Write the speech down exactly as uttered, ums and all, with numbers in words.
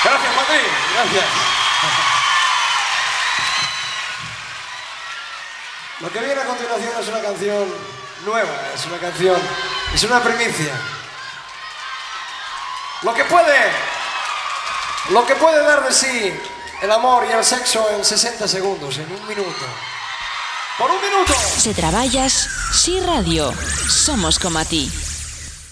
Gracias, Patri. Gracias. Lo que viene a continuación es una canción nueva, es una canción, es una primicia. Lo que puede, lo que puede dar de sí el amor y el sexo en sesenta segundos, en un minuto. Por un minuto. Si traballas, Si Radio, somos como a ti.